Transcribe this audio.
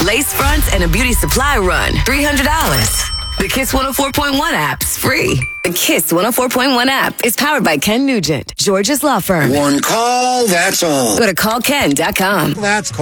lace fronts, and a beauty supply run, $300. The Kiss 104.1 app's free. The Kiss 104.1 app is powered by Ken Nugent, George's law firm. One call, that's all. Go to callken.com. That's